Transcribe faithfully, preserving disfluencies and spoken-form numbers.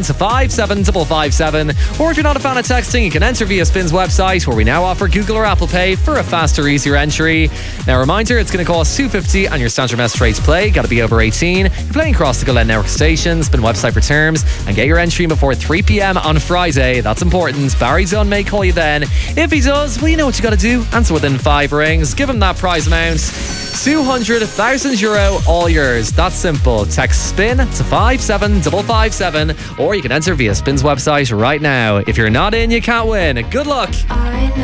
again to five seven five five seven. Or if you're not a fan of texting, you can enter via Spin's website, where we now offer Google or Apple Pay for a faster, easier entry. Now, a reminder, it's going to cost two fifty on your standard message rate to play. Got to be over eighteen. You're playing across the Glen Network stations. Spin website for terms, and get your entry before three p.m. on Friday. That's important. Barry Dunn may call you then. If he does, well, you know what you got to do. Answer within five rings. Give him that prize amount. two hundred thousand euro, all yours. That's simple. Text SPIN to five seven five five seven, or you can enter via Spin's website right now. If you're not in, you can't win. Good luck.